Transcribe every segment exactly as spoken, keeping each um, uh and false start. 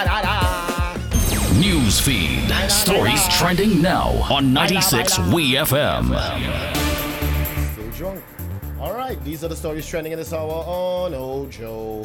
News feed. Stories trending now on ninety-six W E F M. Still drunk. All right, these are the stories trending in this hour on Ojo.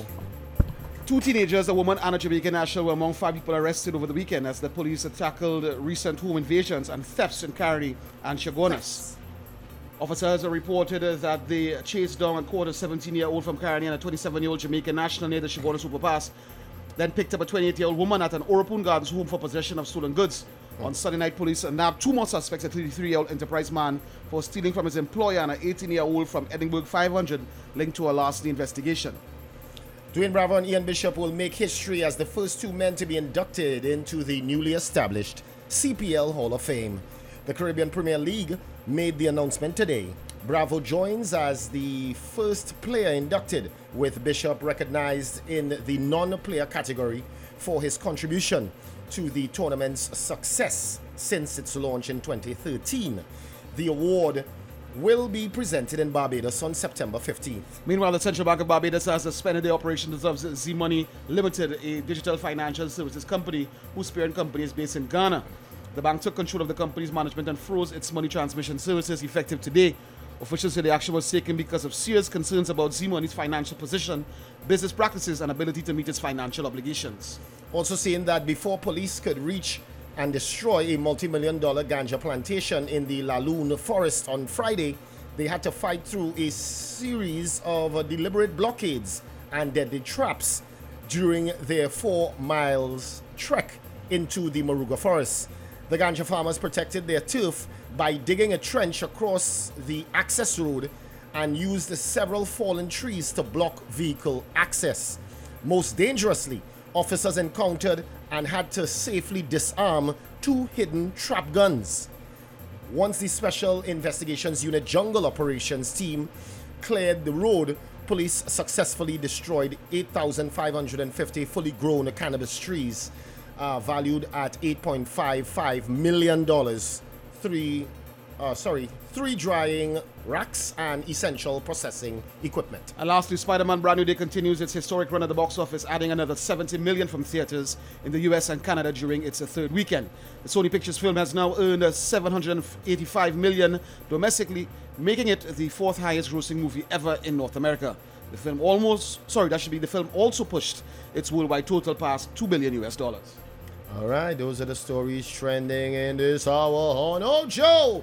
Two teenagers, a woman and a Jamaican national, were among five people arrested over the weekend as the police tackled recent home invasions and thefts in Caroni and Chaguanas. Officers reported that they chased down and caught a seventeen-year-old from Caroni and a twenty-seven-year-old Jamaican national near the Chaguanas overpass, then picked up a twenty-eight-year-old woman at an Orapun Gardens home for possession of stolen goods. On Sunday night, police nabbed two more suspects, a thirty-three-year-old Enterprise man for stealing from his employer and an eighteen-year-old from Edinburgh five hundred linked to a last-day investigation. Dwayne Bravo and Ian Bishop will make history as the first two men to be inducted into the newly established C P L Hall of Fame. The Caribbean Premier League made the announcement today. Bravo joins as the first player inducted, with Bishop recognized in the non-player category for his contribution to the tournament's success since its launch in twenty thirteen. The award will be presented in Barbados on September fifteenth. Meanwhile, the Central Bank of Barbados has suspended the operations of Z-Money Limited, a digital financial services company whose parent company is based in Ghana. The bank took control of the company's management and froze its money transmission services effective today. Officials say the action was taken because of serious concerns about Z-Money's financial position, business practices, and ability to meet its financial obligations. Also saying that before police could reach and destroy a multi-million dollar ganja plantation in the Laloon forest on Friday, they had to fight through a series of uh, deliberate blockades and deadly traps during their four miles trek into the Moruga forest. The ganja farmers protected their turf by digging a trench across the access road and used several fallen trees to block vehicle access. Most dangerously, officers encountered and had to safely disarm two hidden trap guns. Once the Special Investigations Unit Jungle Operations team cleared the road, police successfully destroyed eight thousand five hundred fifty fully grown cannabis trees, uh, valued at eight point five five million dollars. Three, uh, sorry, three drying racks and essential processing equipment. And lastly, Spider-Man Brand New Day continues its historic run at the box office, adding another seventy million dollars from theaters in the U S and Canada during its third weekend. The Sony Pictures film has now earned seven hundred eighty-five million dollars domestically, making it the fourth highest grossing movie ever in North America. The film almost, sorry, that should be the film also pushed its worldwide total past two billion U S dollars. All right, those are the stories trending in this hour on Ojo.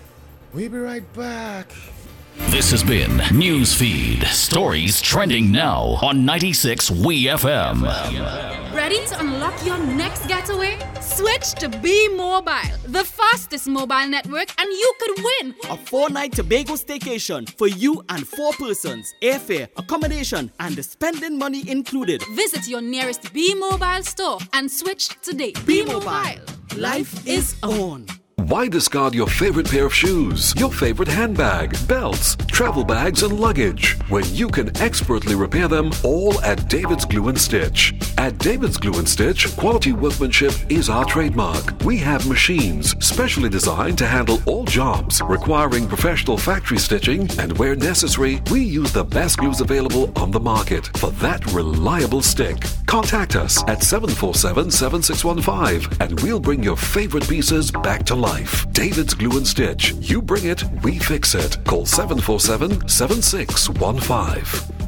We'll be right back. This has been Newsfeed. Stories trending now on ninety-six W E F M. Ready to unlock your next getaway? Switch to Be Mobile, the fastest mobile network, and you could win a four-night Tobago staycation for you and four persons. Airfare, accommodation, and the spending money included. Visit your nearest Be Mobile store and switch today. Be, Be Mobile. Mobile. Life is on. Why discard your favorite pair of shoes, your favorite handbag, belts, travel bags, and luggage when you can expertly repair them all at David's Glue and Stitch? At David's Glue and Stitch, quality workmanship is our trademark. We have machines specially designed to handle all jobs requiring professional factory stitching, and where necessary, we use the best glues available on the market for that reliable stick. Contact us at seven four seven, seven six one five and we'll bring your favorite pieces back to life. David's Glue and Stitch. You bring it, we fix it. Call seven four seven, seven six one five.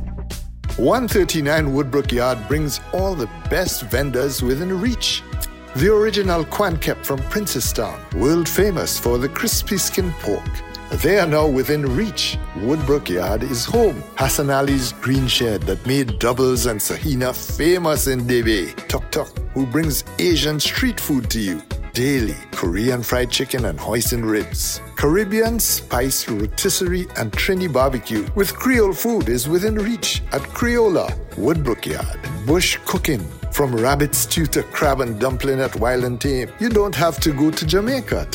one thirty-nine Woodbrook Yard brings all the best vendors within reach. The original Quankep from Princestown, world famous for the crispy skin pork. They are now within reach. Woodbrook Yard is home. Hassan Ali's green shed that made doubles and sahina famous in Debe. Tok Tok, who brings Asian street food to you daily. Korean fried chicken and hoisin ribs. Caribbean spice rotisserie and Trini barbecue with Creole food is within reach at Creola, Woodbrook Yard. Bush cooking, from rabbit stew to crab and dumpling at Wild and Tame. You don't have to go to Jamaica